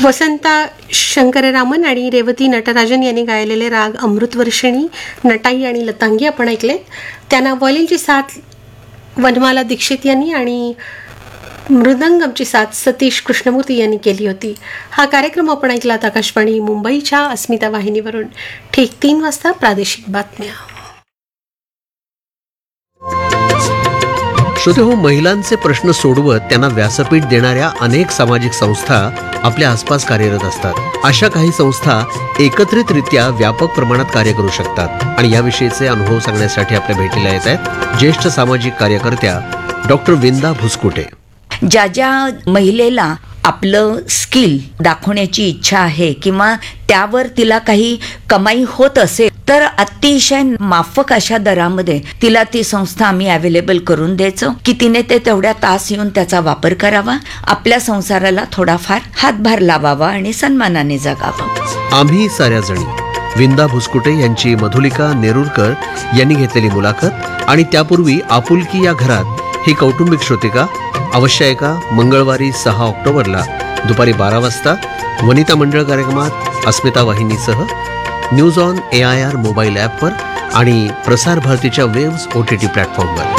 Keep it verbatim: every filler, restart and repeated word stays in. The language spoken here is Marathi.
वसंता शंकररामन आणि रेवती नटराजन यांनी गायलेले राग अमृतवर्षिणी, नटाई आणि लतांगी आपण ऐकले. त्यांना व्हायोलिनची साथ वनमाला दीक्षित यांनी आणि मृदंगमची साथ सतीश कृष्णमूर्ती यांनी केली होती. हा कार्यक्रम आपण ऐकलात आकाशवाणी मुंबईच्या अस्मिता वाहिनीवरून. ठीक तीन वाजता प्रादेशिक बातम्या. श्रोते हो, महिलांचे प्रश्न सोडवत त्यांना व्यासपीठ देणाऱ्या अनेक सामाजिक संस्था आपल्या आसपास कार्यरत असतात. अशा काही संस्था एकत्रितरित्या व्यापक प्रमाणात कार्य करू शकतात आणि याविषयीचे अनुभव सांगण्यासाठी आपल्या भेटीला येत आहेत ज्येष्ठ सामाजिक कार्यकर्त्या डॉक्टर विंदा भुसकुटे. ज्या ज्या महिलेला आपलं स्किल दाखवण्याची इच्छा आहे किंवा त्यावर तिला काही कमाई होत असेल तर अतिशय माफक अशा दरामध्ये तिला ती संस्था आम्ही अवेलेबल करून द्यायचो की तिने ते तेवढ्या तास येऊन त्याचा वापर करावा, आपल्या संसाराला थोडाफार हातभार लावावा आणि सन्मानाने जगावं. आम्ही साऱ्या जणी विंदा भुसकुटे यांची मधुलिका नेरुरकर यांनी घेतलेली मुलाखत आणि त्यापूर्वी आपुलकी या घरात ही कौटुंबिक श्रोतिका अवश्य ऐका. मंगळवारी सहा ऑक्टोबरला दुपारी बारा वाजता वनिता मंडळ कार्यक्रमात अस्मिता वाहिनीसह news on A I R mobile ॲपवर आणि प्रसार भारतीच्या वेव्स ओ टी टी प्लॅटफॉर्मवर.